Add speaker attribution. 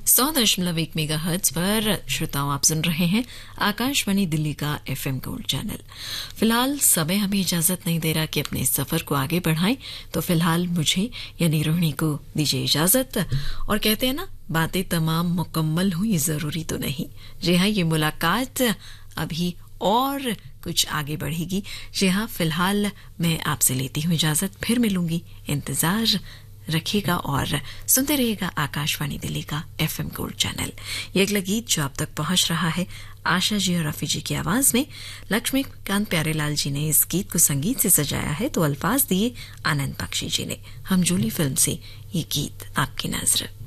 Speaker 1: 100.1 megahertz पर श्रोताओं आप सुन रहे हैं आकाशवाणी दिल्ली का FM गोल्ड चैनल। फिलहाल समय हमें इजाजत नहीं दे रहा कि अपने सफर को आगे बढ़ाएं, तो फिलहाल मुझे यानी रोहिणी को दीजिए इजाजत। और कहते हैं ना, बातें तमाम मुकम्मल हुई जरूरी तो नहीं। जी हाँ, ये मुलाकात अभी और कुछ आगे बढ़ेगी। जी हाँ, फिलहाल मैं आपसे लेती हूँ इजाजत, फिर मिलूंगी। इंतजार रखिएगा और सुनते रहिएगा आकाशवाणी दिल्ली का FM गोल्ड चैनल। ये अगला गीत जो आप तक पहुंच रहा है आशा जी और रफी जी की आवाज में, लक्ष्मीकांत प्यारेलाल जी ने इस गीत को संगीत से सजाया है, तो अल्फाज दिए आनंद बख्शी जी ने। हम जूली फिल्म से ये गीत आपकी नजर।